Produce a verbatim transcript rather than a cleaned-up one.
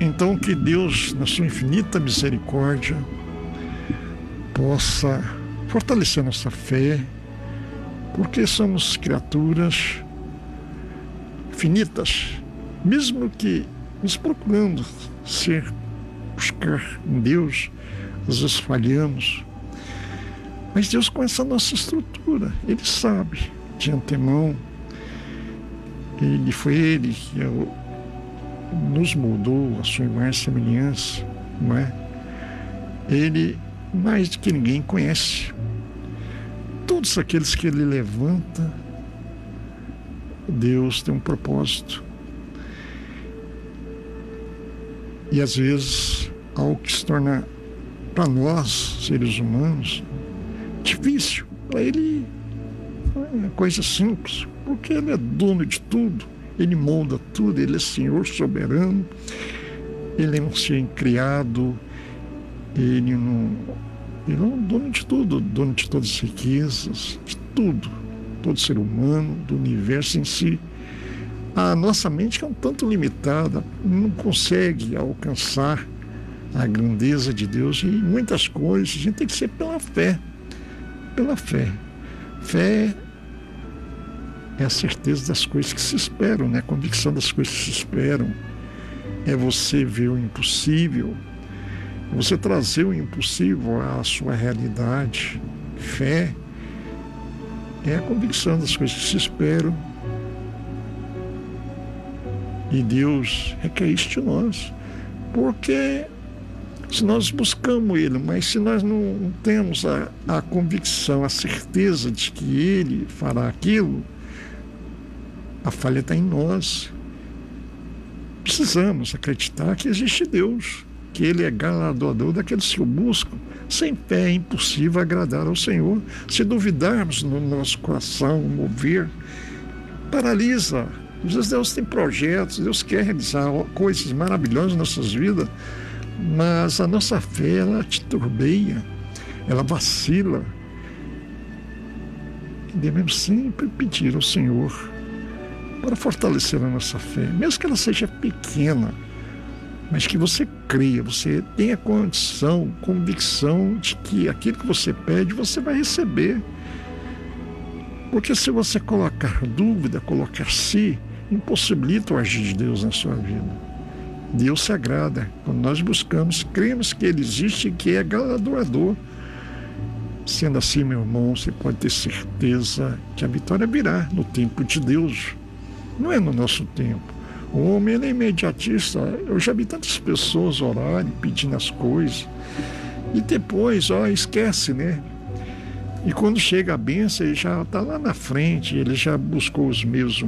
Então, que Deus, na sua infinita misericórdia, possa fortalecer nossa fé, porque somos criaturas finitas, mesmo que nos procurando ser, buscar em Deus, às vezes falhamos, mas Deus conhece a nossa estrutura, Ele sabe de antemão. Ele foi Ele que nos moldou a sua imagem e semelhança, não é? Ele, mais do que ninguém, conhece todos aqueles que Ele levanta. Deus tem um propósito. E às vezes algo que se torna para nós, seres humanos, difícil. Para Ele é coisa simples, porque Ele é dono de tudo, Ele molda tudo, Ele é Senhor soberano, Ele é um ser criado, Ele não, Ele é o dono de tudo, dono de todas as riquezas, de tudo, todo ser humano, do universo em si. A nossa mente é um tanto limitada, não consegue alcançar a grandeza de Deus e muitas coisas. A gente tem que ser pela fé, pela fé. Fé é a certeza das coisas que se esperam, né? A convicção das coisas que se esperam. É você ver o impossível, é você trazer o impossível à sua realidade. Fé é a convicção das coisas que se esperam. E Deus requer isso de nós, porque se nós buscamos Ele, mas se nós não temos a, a convicção, a certeza de que Ele fará aquilo, a falha está em nós. Precisamos acreditar que existe Deus, que Ele é galardoador daqueles que o buscam. Sem fé é impossível agradar ao Senhor. Se duvidarmos no nosso coração, mover, paralisa. Às vezes Deus tem projetos, Deus quer realizar coisas maravilhosas em nossas vidas, mas a nossa fé, ela titubeia, ela vacila. E devemos sempre pedir ao Senhor para fortalecer a nossa fé, mesmo que ela seja pequena, mas que você creia, você tenha condição, convicção de que aquilo que você pede, você vai receber. Porque se você colocar dúvida, colocar si, impossibilita o agir de Deus na sua vida. Deus se agrada quando nós buscamos, cremos que Ele existe e que é galardoador. Sendo assim, meu irmão, você pode ter certeza que a vitória virá no tempo de Deus, não é no nosso tempo. O homem, ele é imediatista. Eu já vi tantas pessoas orarem, pedindo as coisas, e depois, ó, esquece, né? E quando chega a bênção, ele já está lá na frente, ele já buscou os meios